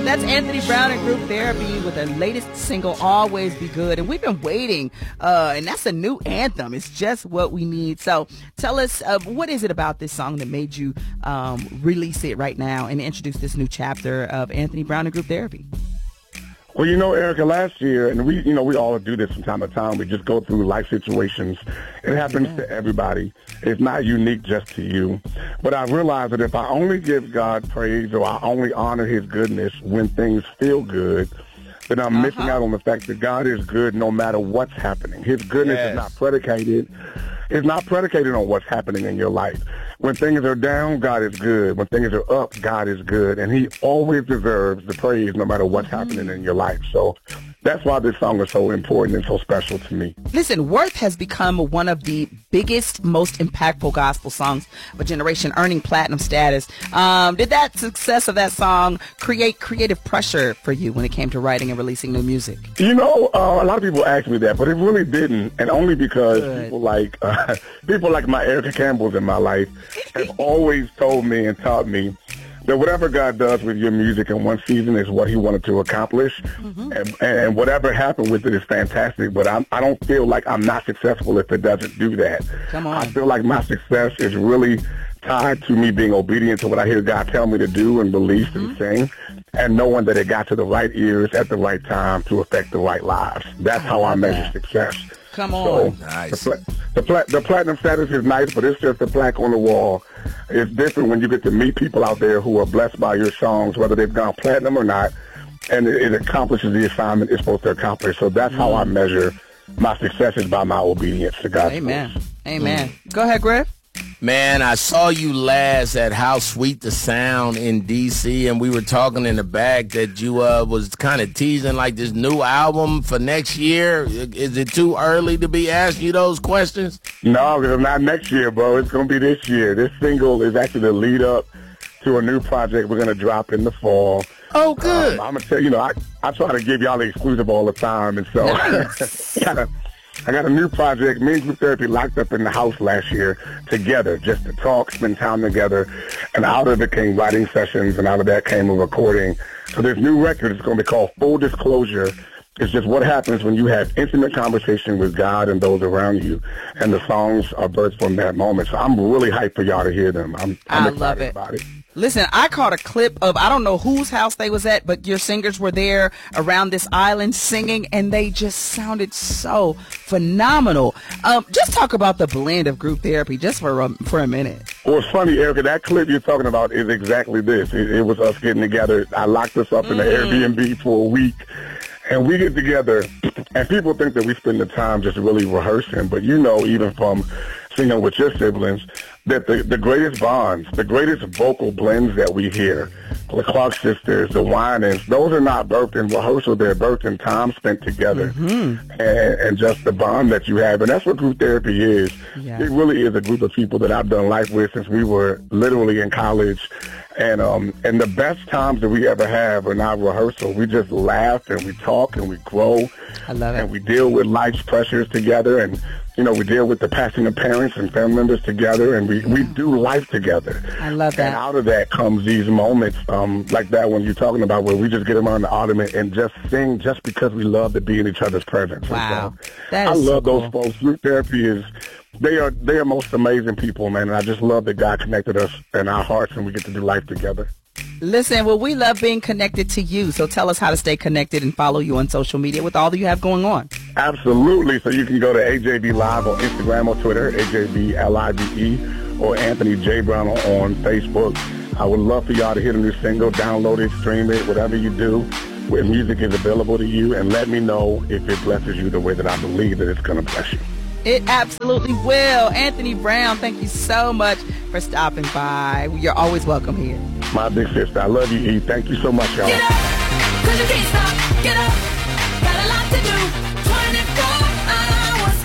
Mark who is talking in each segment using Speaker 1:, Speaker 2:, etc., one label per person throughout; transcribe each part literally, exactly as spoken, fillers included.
Speaker 1: That's Anthony Brown and Group Therapy with their latest single, Always Be Good. And we've been waiting, uh, and that's a new anthem. It's just what we need. So tell us, uh, what is it about this song that made you um, release it right now and introduce this new chapter of Anthony Brown and Group Therapy?
Speaker 2: Well, you know, Erica, last year, and we, you know, we all do this from time to time. We just go through life situations. It happens yeah. to everybody. It's not unique just to you. But I realized that if I only give God praise or I only honor his goodness when things feel good, then I'm uh-huh. missing out on the fact that God is good no matter what's happening. His goodness yes. is not predicated. It's not predicated on what's happening in your life. When things are down, God is good. When things are up, God is good. And he always deserves the praise no matter what's mm-hmm. happening in your life. So that's why this song is so important and so special to me.
Speaker 1: Listen, Worth has become one of the biggest, most impactful gospel songs of a generation, earning platinum status. Um, did that success of that song create creative pressure for you when it came to writing and releasing new music?
Speaker 2: You know, uh, a lot of people ask me that, but it really didn't. And only because Good. people like uh, people like my Erica Campbells in my life have always told me and taught me that whatever God does with your music in one season is what he wanted to accomplish. Mm-hmm. And, and whatever happened with it is fantastic, but I'm, I don't feel like I'm not successful if it doesn't do that.
Speaker 1: Come on.
Speaker 2: I feel like my success is really tied to me being obedient to what I hear God tell me to do and release mm-hmm. and sing, and knowing that it got to the right ears at the right time to affect the right lives. That's I how I measure that. success.
Speaker 1: Come on.
Speaker 2: So
Speaker 1: nice.
Speaker 2: The, pla- the, pla- the platinum status is nice, but it's just a plaque on the wall. It's different when you get to meet people out there who are blessed by your songs, whether they've gone platinum or not, and it, it accomplishes the assignment it's supposed to accomplish. So that's mm. how I measure my success, is by my obedience to God.
Speaker 1: Amen. Voice. Amen. Mm. Go ahead, Griff.
Speaker 3: Man, I saw you last at How Sweet the Sound in D C, and we were talking in the back that you uh, was kind of teasing like this new album for next year. Is it too early to be asking you those questions?
Speaker 2: No, not next year, bro. It's going to be this year. This single is actually the lead up to a new project we're going to drop in the fall.
Speaker 3: Oh, good.
Speaker 2: Um, I'm going to tell you, you know, I, I try to give y'all the exclusive all the time, and so nice. gotta, I got a new project. Me and Group Therapy locked up in the house last year together just to talk, spend time together. And out of it came writing sessions, and out of that came a recording. So this new record is going to be called Full Disclosure. It's just what happens when you have intimate conversation with God and those around you. And the songs are birthed from that moment. So I'm really hyped for y'all to hear them. I'm, I'm
Speaker 1: I
Speaker 2: excited
Speaker 1: love it.
Speaker 2: about it.
Speaker 1: Listen, I caught a clip of, I don't know whose house they was at, but your singers were there around this island singing, and they just sounded so phenomenal. Um, just talk about the blend of Group Therapy just for a, for a minute.
Speaker 2: Well, it's funny, Erica, that clip you're talking about is exactly this. It, it was us getting together. I locked us up mm. in the Airbnb for a week, and we get together, and people think that we spend the time just really rehearsing, but you know, even from singing with your siblings, that the, the greatest bonds, the greatest vocal blends that we hear, the Clark sisters, the Winans, those are not birthed in rehearsal, they're birthed in time spent together, mm-hmm. and, and just the bond that you have. And that's what Group Therapy is. Yeah. It really is a group of people that I've done life with since we were literally in college. And um, and the best times that we ever have are not rehearsal. We just laugh and we talk and we grow.
Speaker 1: I love it.
Speaker 2: And we deal with life's pressures together. And, you know, we deal with the passing of parents and family members together. And we, yeah. we do life together.
Speaker 1: I love that.
Speaker 2: And out of that comes these moments um, like that one you're talking about, where we just get around the ottoman and just sing just because we love to be in each other's presence.
Speaker 1: Wow.
Speaker 2: So
Speaker 1: that
Speaker 2: I
Speaker 1: is
Speaker 2: love
Speaker 1: so cool.
Speaker 2: those folks. Group Therapy is... They are they are most amazing people, man, and I just love that God connected us in our hearts and we get to do life together.
Speaker 1: Listen, well, we love being connected to you, so tell us how to stay connected and follow you on social media with all that you have going on.
Speaker 2: Absolutely. So you can go to A J B Live on Instagram or Twitter, A J B L I V E, or Anthony J. Brown on Facebook. I would love for y'all to hear the new single, download it, stream it, whatever you do, where music is available to you, and let me know if it blesses you the way that I believe that it's going to bless you.
Speaker 1: It absolutely will. Anthony Brown, thank you so much for stopping by. You're always welcome here.
Speaker 2: My big sister, I love you, E. Thank you so much, y'all.
Speaker 4: Get up, cause you can't stop. Get up, got a lot to do. twenty-four hours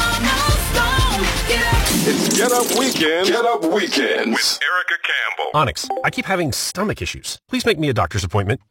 Speaker 4: almost gone. Get up.
Speaker 5: It's Get Up Weekend. Get Up Weekends with Erica Campbell.
Speaker 6: Onyx, I keep having stomach issues. Please make me a doctor's appointment.
Speaker 7: Okay,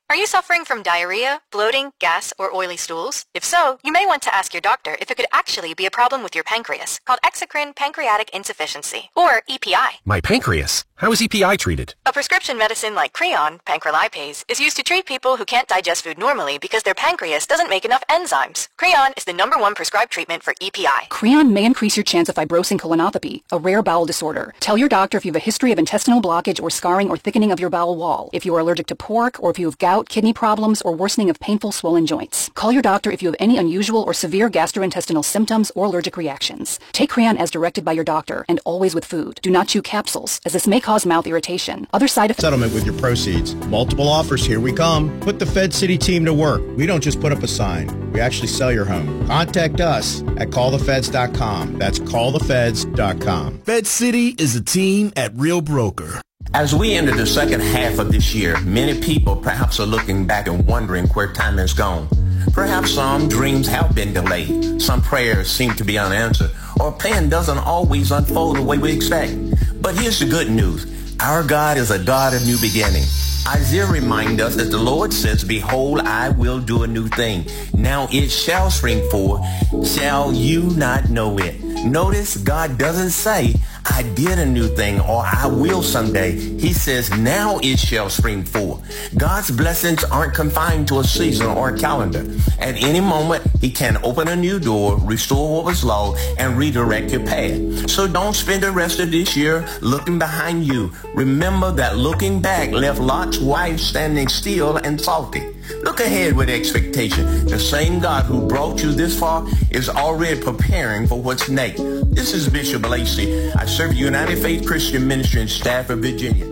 Speaker 6: Are you suffering from diarrhea, bloating, gas, or oily stools? If so, you may want to ask your doctor if it could actually be a problem with your pancreas, called exocrine pancreatic insufficiency, or E P I.
Speaker 7: My pancreas? How is E P I treated?
Speaker 6: A prescription medicine like Creon, pancrelipase, is used to treat people who can't digest food normally because their pancreas doesn't make enough enzymes. Creon is the number one prescribed treatment for E P I.
Speaker 8: Creon may increase your chance of fibrosing colonopathy, a rare bowel disorder. Tell your doctor if you have a history of intestinal blockage or scarring or thickening of your bowel wall, if you are allergic to pork, or if you have gout, kidney problems, or worsening of painful swollen joints. Call your doctor if you have any unusual or severe gastrointestinal symptoms or allergic reactions. Take Creon as directed by your doctor, and always with food. Do not chew capsules, as this may cause mouth irritation. Other side effects.
Speaker 9: Settlement with your proceeds. Multiple offers. Here we come. Put the Fed City team to work. We don't just put up a sign. We actually sell your home. Contact us at call the feds dot com. That's call the feds dot com.
Speaker 10: Fed City is a team at Real Broker.
Speaker 11: As we enter the second half of this year, many people perhaps are looking back and wondering where time has gone. Perhaps some dreams have been delayed, some prayers seem to be unanswered, or a plan doesn't always unfold the way we expect. But here's the good news. Our God is a God of new beginning. Isaiah reminds us that the Lord says, behold, I will do a new thing. Now it shall spring forth. Shall you not know it? Notice God doesn't say, I did a new thing or I will someday. He says, now it shall spring forth. God's blessings aren't confined to a season or a calendar. At any moment, he can open a new door, restore what was lost, and redirect your path. So don't spend the rest of this year looking behind you. Remember that looking back left Lot's wife standing still and salty. Look ahead with expectation. The same God who brought you this far is already preparing for what's next. This is Bishop Lacey. I serve United Faith Christian Ministry in Stafford, Virginia.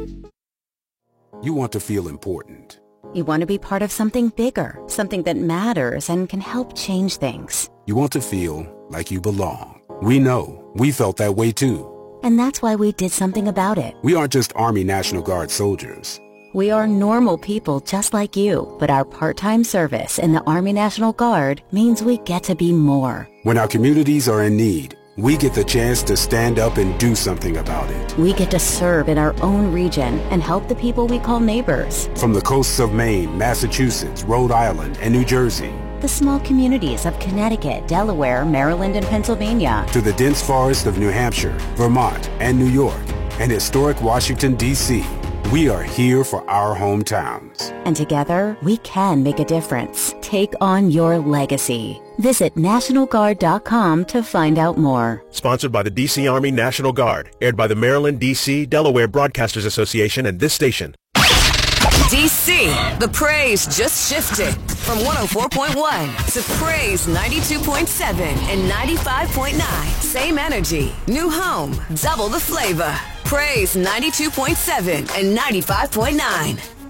Speaker 12: You want to feel important.
Speaker 13: You want to be part of something bigger, something that matters and can help change things.
Speaker 12: You want to feel like you belong. We know. We felt that way too.
Speaker 13: And that's why we did something about it.
Speaker 12: We aren't just Army National Guard soldiers.
Speaker 13: We are normal people just like you, but our part-time service in the Army National Guard means we get to be more.
Speaker 12: When our communities are in need, we get the chance to stand up and do something about it.
Speaker 13: We get to serve in our own region and help the people we call neighbors.
Speaker 12: From the coasts of Maine, Massachusetts, Rhode Island, and New Jersey.
Speaker 13: The small communities of Connecticut, Delaware, Maryland, and Pennsylvania.
Speaker 12: To the dense forest of New Hampshire, Vermont, and New York, and historic Washington, D C We are here for our hometowns.
Speaker 13: And together, we can make a difference. Take on your legacy. Visit National Guard dot com to find out more.
Speaker 14: Sponsored by the D C Army National Guard. Aired by the Maryland, D C, Delaware Broadcasters Association and this station.
Speaker 15: D C, the praise just shifted from one oh four point one to praise ninety-two point seven and ninety-five point nine. Same energy, new home, double the flavor. Praise ninety-two point seven and ninety-five point nine.